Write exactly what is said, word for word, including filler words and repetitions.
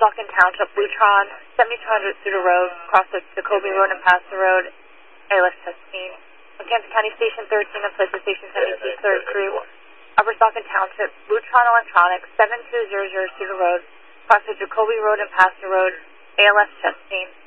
Saucon Township, Lutron, seventy-two hundred Cedar Road, cross the Jacoby Road and pass the road, A L S testing. Kansas County Station thirteen and Plaza Station seventy-two, third crew, Upper Saucon Township, Lutron Electronics, seventy-two hundred Cedar Road, cross the Jacoby Road and pass the road, A L S testing.